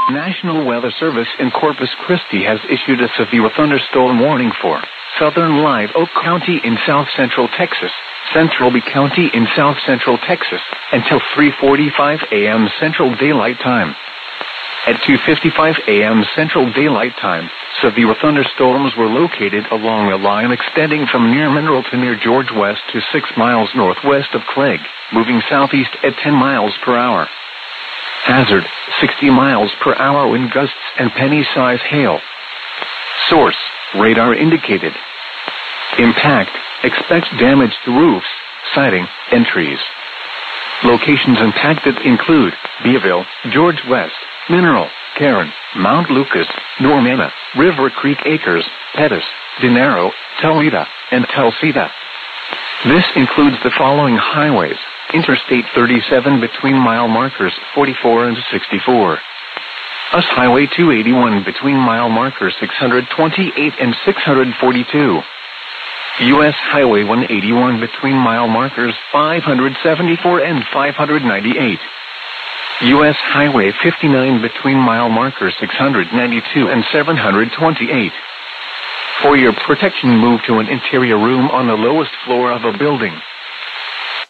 National Weather Service in Corpus Christi has issued a severe thunderstorm warning for southern Live Oak County in south-central Texas, Central Lee County in south-central Texas, until 3:45 a.m. Central Daylight Time. At 2:55 a.m. Central Daylight Time, severe thunderstorms were located along a line extending from near Mineral to near George West to 6 miles northwest of Clegg, moving southeast at 10 miles per hour. Hazard, 60 miles per hour wind gusts and penny-size hail. Source, radar indicated. Impact, expect damage to roofs, siding, and trees. Locations impacted include Beeville, George West, Mineral, Caron, Mount Lucas, Normanna, River Creek Acres, Pettis, Dinero, Toledo, and Tulsita. This includes the following highways: Interstate 37 between mile markers 44 and 64. US Highway 281 between mile markers 628 and 642. US Highway 181 between mile markers 574 and 598. US Highway 59 between mile markers 692 and 728. For your protection, move to an interior room on the lowest floor of a building.